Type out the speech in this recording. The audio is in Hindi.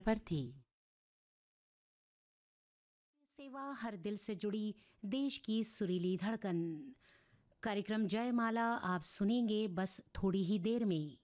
पर थी। सेवा हर दिल से जुड़ी देश की सुरीली धड़कन। कार्यक्रम जयमाला आप सुनेंगे बस थोड़ी ही देर में।